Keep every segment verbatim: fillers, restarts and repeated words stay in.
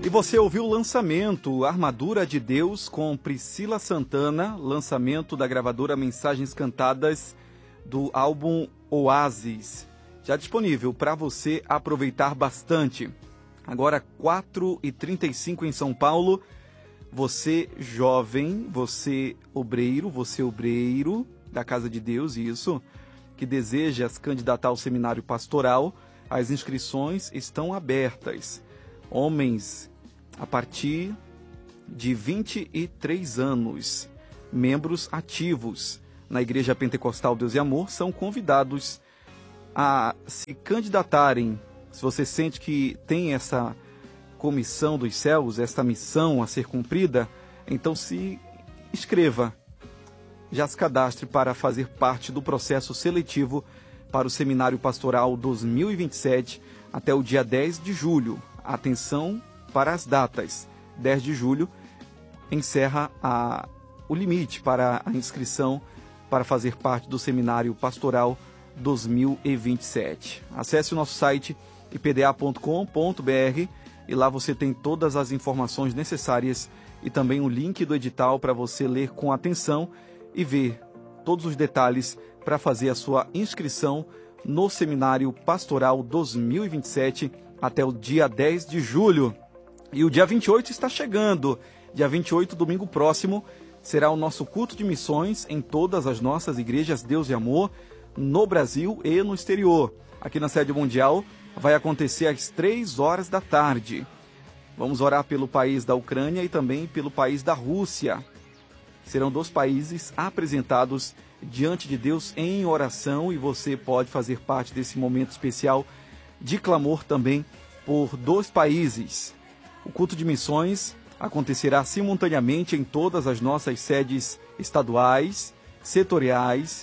E você ouviu o lançamento Armadura de Deus com Priscila Santana, lançamento da gravadora Mensagens Cantadas do álbum Oásis. Já disponível para você aproveitar bastante. Agora quatro e trinta e cinco em São Paulo. Você jovem, você obreiro, você obreiro da Casa de Deus, isso, que deseja se candidatar ao seminário pastoral, as inscrições estão abertas. Homens a partir de vinte e três anos, membros ativos na Igreja Pentecostal Deus e Amor, são convidados a se candidatarem. Se você sente que tem essa comissão dos céus, essa missão a ser cumprida, então se inscreva, já se cadastre para fazer parte do processo seletivo para o Seminário Pastoral dois mil e vinte e sete até o dia dez de julho. Atenção para as datas. dez de julho encerra a, o limite para a inscrição para fazer parte do Seminário Pastoral dois mil e vinte e sete. Acesse o nosso site i p d a ponto com ponto b r e lá você tem todas as informações necessárias e também o link do edital para você ler com atenção e ver todos os detalhes para fazer a sua inscrição no Seminário Pastoral dois mil e vinte e sete até o dia dez de julho. E o dia vinte e oito está chegando. Dia vinte e oito, domingo próximo, será o nosso culto de missões em todas as nossas igrejas Deus e Amor, no Brasil e no exterior. Aqui na sede mundial vai acontecer às três horas da tarde. Vamos orar pelo país da Ucrânia e também pelo país da Rússia. Serão dois países apresentados diante de Deus em oração e você pode fazer parte desse momento especial de clamor também por dois países. O culto de missões acontecerá simultaneamente em todas as nossas sedes estaduais, setoriais,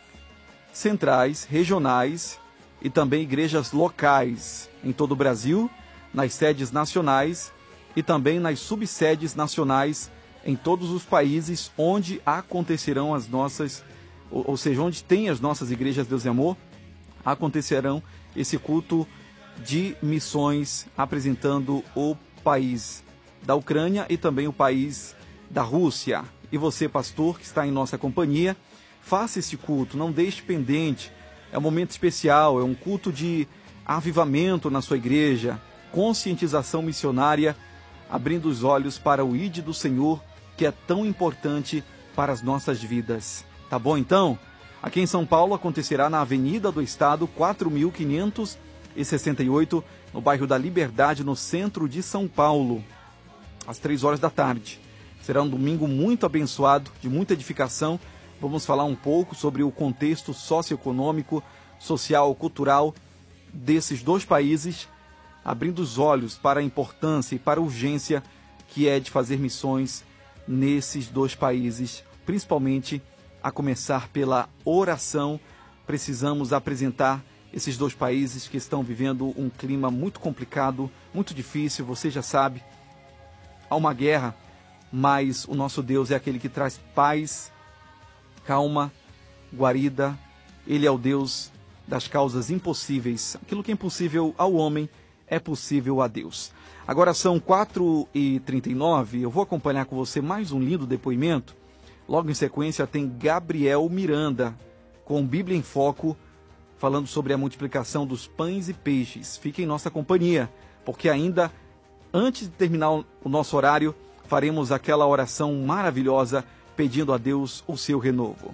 centrais, regionais e também igrejas locais em todo o Brasil, nas sedes nacionais e também nas subsedes nacionais em todos os países onde acontecerão as nossas, ou, ou seja, onde tem as nossas igrejas Deus e Amor, acontecerão esse culto de missões apresentando o país da Ucrânia e também o país da Rússia. E você, pastor, que está em nossa companhia, faça esse culto, não deixe pendente. É um momento especial, é um culto de avivamento na sua igreja, conscientização missionária, abrindo os olhos para o I D do Senhor, que é tão importante para as nossas vidas. Tá bom, então? Aqui em São Paulo acontecerá na Avenida do Estado, quatro mil quinhentos e sessenta e oito, no bairro da Liberdade, no centro de São Paulo, às três horas da tarde. Será um domingo muito abençoado, de muita edificação. Vamos falar um pouco sobre o contexto socioeconômico, social, cultural desses dois países, abrindo os olhos para a importância e para a urgência que é de fazer missões nesses dois países, principalmente a começar pela oração. Precisamos apresentar esses dois países que estão vivendo um clima muito complicado, muito difícil, você já sabe. Há uma guerra, mas o nosso Deus é aquele que traz paz, calma, guarida. Ele é o Deus das causas impossíveis. Aquilo que é impossível ao homem é possível a Deus. Agora são quatro e trinta e nove, eu vou acompanhar com você mais um lindo depoimento. Logo em sequência tem Gabriel Miranda, com Bíblia em Foco, falando sobre a multiplicação dos pães e peixes. Fique em nossa companhia, porque ainda antes de terminar o nosso horário, faremos aquela oração maravilhosa, pedindo a Deus o seu renovo.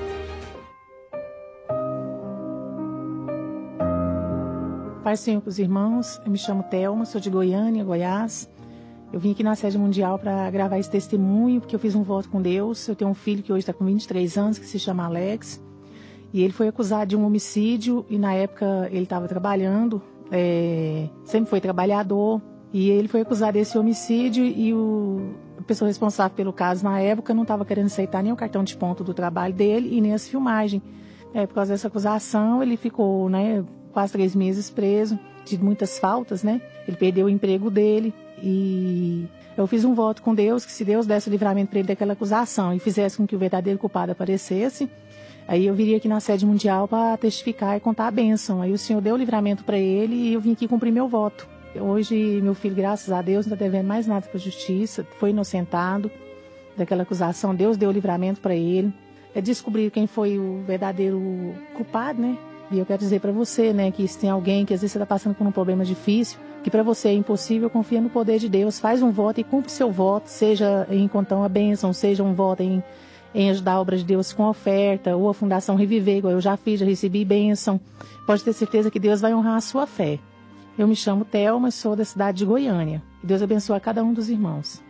Pai Senhor com os irmãos, eu me chamo Thelma, sou de Goiânia, Goiás. Eu vim aqui na sede mundial para gravar esse testemunho, porque eu fiz um voto com Deus. Eu tenho um filho que hoje está com vinte e três anos, que se chama Alex. E ele foi acusado de um homicídio e na época ele estava trabalhando, é, sempre foi trabalhador. E ele foi acusado desse homicídio e o, a pessoa responsável pelo caso na época não estava querendo aceitar nem o cartão de ponto do trabalho dele e nem as filmagens. É, por causa dessa acusação, ele ficou, né, quase três meses preso, de muitas faltas, né? Ele perdeu o emprego dele e eu fiz um voto com Deus que se Deus desse o livramento para ele daquela acusação e fizesse com que o verdadeiro culpado aparecesse, aí eu viria aqui na sede mundial para testificar e contar a bênção. Aí o Senhor deu o livramento para ele e eu vim aqui cumprir meu voto. Hoje, meu filho, graças a Deus, não está devendo mais nada para a justiça, foi inocentado daquela acusação, Deus deu livramento para ele. É descobrir quem foi o verdadeiro culpado, né? E eu quero dizer para você, né, que se tem alguém que às vezes você está passando por um problema difícil, que para você é impossível, confia no poder de Deus, faz um voto e cumpre seu voto, seja em contar uma bênção, seja um voto em, em ajudar a obra de Deus com oferta, ou a Fundação Reviver, igual eu já fiz, já recebi bênção. Pode ter certeza que Deus vai honrar a sua fé. Eu me chamo Thelma, sou da cidade de Goiânia. Que Deus abençoe a cada um dos irmãos.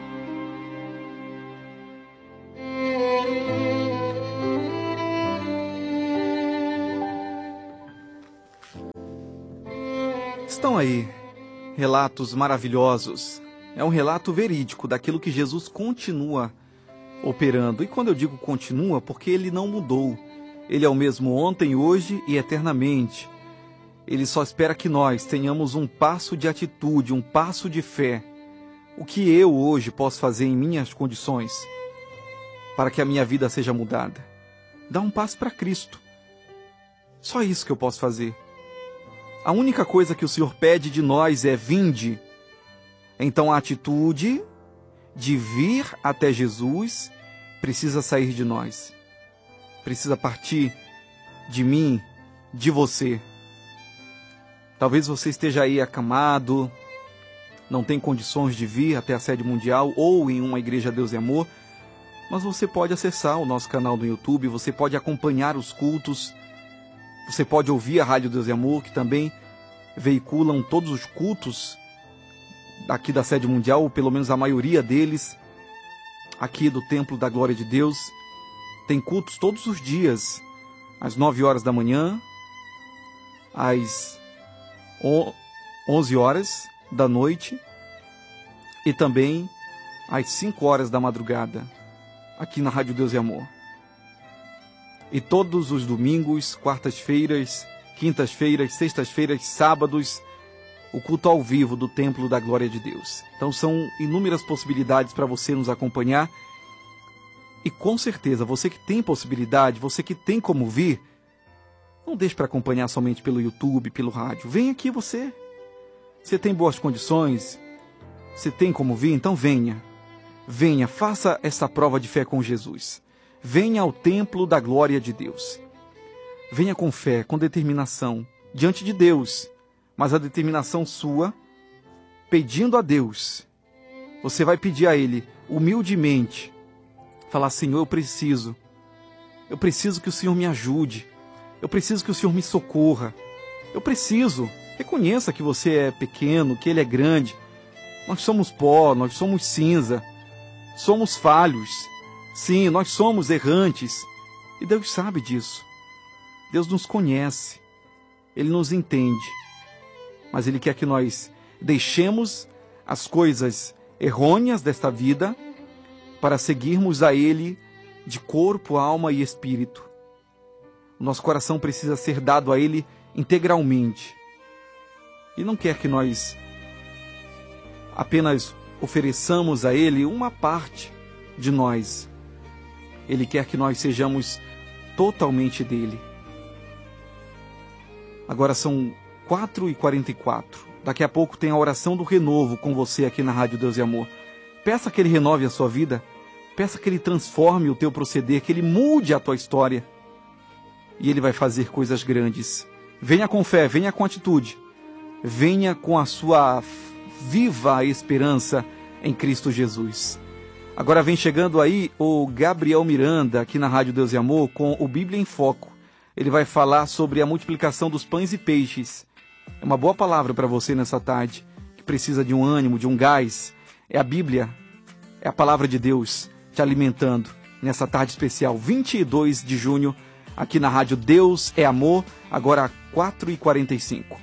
Estão aí relatos maravilhosos. É um relato verídico daquilo que Jesus continua operando. E quando eu digo continua, porque ele não mudou. Ele é o mesmo ontem, hoje e eternamente. Ele só espera que nós tenhamos um passo de atitude, um passo de fé. O que eu hoje posso fazer em minhas condições para que a minha vida seja mudada? Dar um passo para Cristo. Só isso que eu posso fazer. A única coisa que o Senhor pede de nós é vinde. Então a atitude de vir até Jesus precisa sair de nós. Precisa partir de mim, de você. Talvez você esteja aí acamado, não tem condições de vir até a sede mundial ou em uma igreja Deus e Amor, mas você pode acessar o nosso canal no YouTube, você pode acompanhar os cultos, você pode ouvir a Rádio Deus e Amor, que também veiculam todos os cultos aqui da sede mundial, ou pelo menos a maioria deles, aqui do Templo da Glória de Deus. Tem cultos todos os dias, às nove horas da manhã, às onze horas da noite e também às cinco horas da madrugada, aqui na Rádio Deus e Amor. E todos os domingos, quartas-feiras, quintas-feiras, sextas-feiras, sábados, o culto ao vivo do Templo da Glória de Deus. Então são inúmeras possibilidades para você nos acompanhar. E com certeza, você que tem possibilidade, você que tem como vir, não deixe para acompanhar somente pelo YouTube, pelo rádio. Vem aqui você. Você tem boas condições? Você tem como vir? Então venha. Venha, faça essa prova de fé com Jesus. Venha ao templo da glória de Deus. Venha com fé, com determinação, diante de Deus. Mas a determinação sua, pedindo a Deus. Você vai pedir a Ele, humildemente, falar: Senhor, eu preciso. Eu preciso que o Senhor me ajude. Eu preciso que o Senhor me socorra. Eu preciso. Reconheça que você é pequeno, que Ele é grande. Nós somos pó, nós somos cinza. Somos falhos. Sim, nós somos errantes. E Deus sabe disso. Deus nos conhece. Ele nos entende. Mas Ele quer que nós deixemos as coisas errôneas desta vida para seguirmos a Ele de corpo, alma e espírito. O nosso coração precisa ser dado a Ele integralmente. E não quer que nós apenas ofereçamos a Ele uma parte de nós. Ele quer que nós sejamos totalmente dele. Agora são quatro e quarenta e quatro. Daqui a pouco tem a oração do renovo com você aqui na Rádio Deus e Amor. Peça que Ele renove a sua vida. Peça que Ele transforme o teu proceder, que Ele mude a tua história. E Ele vai fazer coisas grandes. Venha com fé, venha com atitude. Venha com a sua viva esperança em Cristo Jesus. Agora vem chegando aí o Gabriel Miranda, aqui na Rádio Deus e Amor, com o Bíblia em Foco. Ele vai falar sobre a multiplicação dos pães e peixes. É uma boa palavra para você nessa tarde, que precisa de um ânimo, de um gás. É a Bíblia, é a palavra de Deus te alimentando nessa tarde especial, vinte e dois de junho, aqui na Rádio Deus é Amor, agora quatro e quarenta e cinco.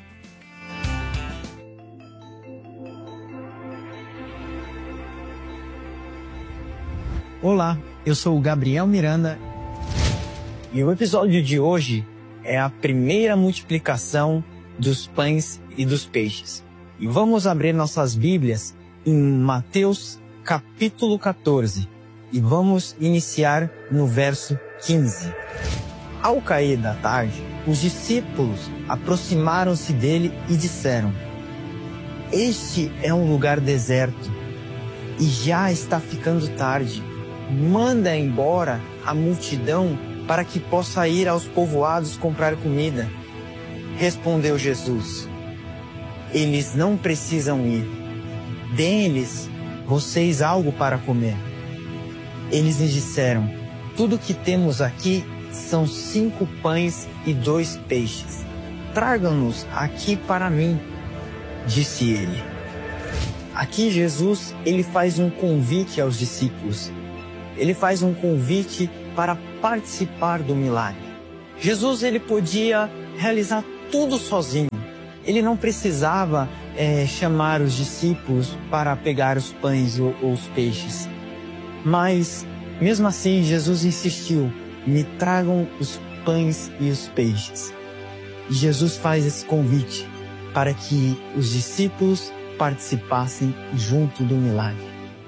Olá, eu sou o Gabriel Miranda e o episódio de hoje é a primeira multiplicação dos pães e dos peixes. E vamos abrir nossas Bíblias em Mateus capítulo quatorze e vamos iniciar no verso quinze. Ao cair da tarde, os discípulos aproximaram-se dele e disseram: este é um lugar deserto e já está ficando tarde. Manda embora a multidão para que possa ir aos povoados comprar comida. Respondeu Jesus: eles não precisam ir. Dê-lhes vocês algo para comer. Eles lhe disseram: tudo que temos aqui são cinco pães e dois peixes. Tragam-nos aqui para mim, disse ele. Aqui Jesus, ele faz um convite aos discípulos. Ele faz um convite para participar do milagre. Jesus, ele podia realizar tudo sozinho. Ele não precisava é, chamar os discípulos para pegar os pães ou, ou os peixes. Mas, mesmo assim, Jesus insistiu: me tragam os pães e os peixes. E Jesus faz esse convite para que os discípulos participassem junto do milagre.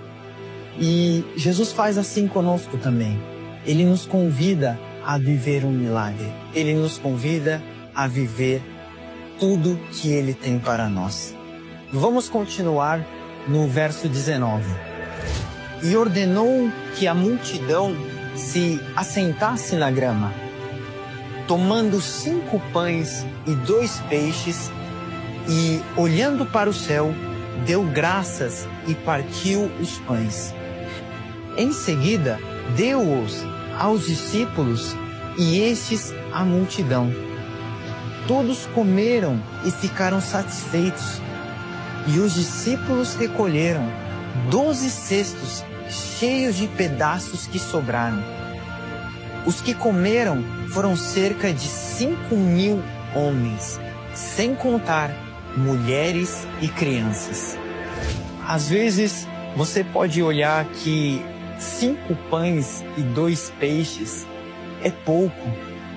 E Jesus faz assim conosco também. Ele nos convida a viver um milagre. Ele nos convida a viver tudo que Ele tem para nós. Vamos continuar no verso dezenove. E ordenou que a multidão se assentasse na grama. Tomando cinco pães e dois peixes, e olhando para o céu, deu graças e partiu os pães. Em seguida, deu-os aos discípulos e estes à multidão. Todos comeram e ficaram satisfeitos. E os discípulos recolheram doze cestos cheios de pedaços que sobraram. Os que comeram foram cerca de cinco mil homens, sem contar mulheres e crianças. Às vezes, você pode olhar que cinco pães e dois peixes é pouco,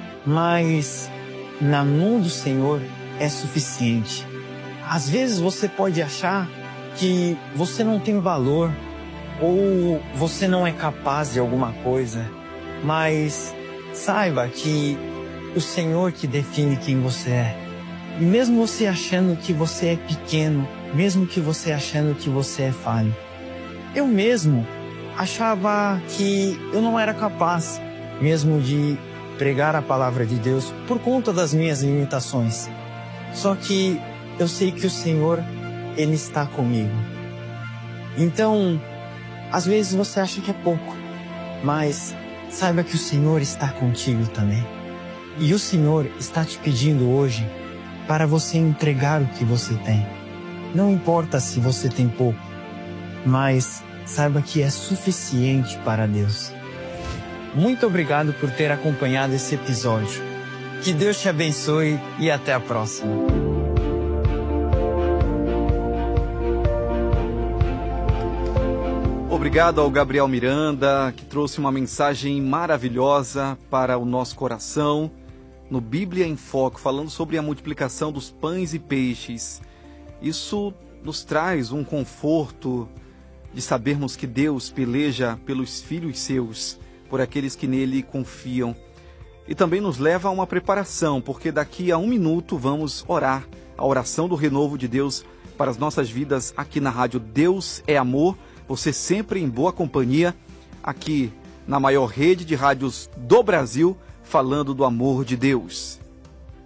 mas na mão do Senhor é suficiente. Às vezes você pode achar que você não tem valor ou você não é capaz de alguma coisa, mas saiba que o Senhor que define quem você é. E mesmo você achando que você é pequeno, mesmo que você achando que você é falho, eu mesmo achava que eu não era capaz mesmo de pregar a palavra de Deus por conta das minhas limitações. Só que eu sei que o Senhor, Ele está comigo. Então, às vezes você acha que é pouco, mas saiba que o Senhor está contigo também. E o Senhor está te pedindo hoje para você entregar o que você tem. Não importa se você tem pouco, mas saiba que é suficiente para Deus. Muito obrigado por ter acompanhado esse episódio. Que Deus te abençoe e até a próxima. Obrigado ao Gabriel Miranda, que trouxe uma mensagem maravilhosa para o nosso coração no Bíblia em Foco, falando sobre a multiplicação dos pães e peixes. Isso nos traz um conforto de sabermos que Deus peleja pelos filhos seus, por aqueles que nele confiam. E também nos leva a uma preparação, porque daqui a um minuto vamos orar a oração do renovo de Deus para as nossas vidas aqui na rádio Deus é Amor. Você sempre em boa companhia, aqui na maior rede de rádios do Brasil, falando do amor de Deus.